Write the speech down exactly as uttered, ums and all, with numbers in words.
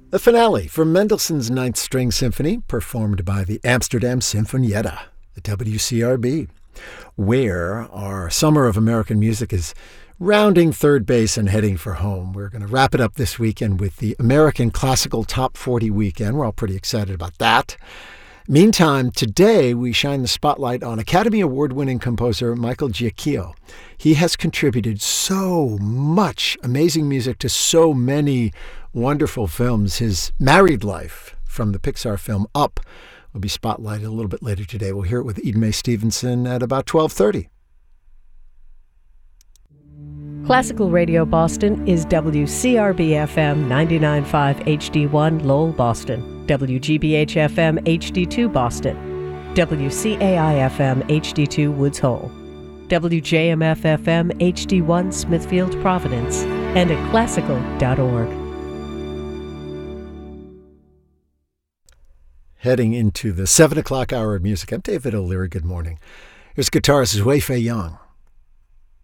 The finale from Mendelssohn's Ninth String Symphony, performed by the Amsterdam Sinfonietta, the W C R B, where our Summer of American Music is rounding third base and heading for home. We're going to wrap it up this weekend with the American Classical Top forty Weekend. We're all pretty excited about that. Meantime, today we shine the spotlight on Academy Award-winning composer Michael Giacchino. He has contributed so much amazing music to so many wonderful films. His married life from the Pixar film Up will be spotlighted a little bit later today. We'll hear it with Eden Mae Stevenson at about twelve thirty. Classical Radio Boston is W C R B F M ninety-nine point five H D one Lowell, Boston, W G B H F M H D two Boston, W C A I F M H D two Woods Hole, W J M F F M H D one Smithfield, Providence, and at classical dot org. Heading into the seven o'clock hour of music, I'm David O'Leary. Good morning. Here's guitarist Wei Fei Yang.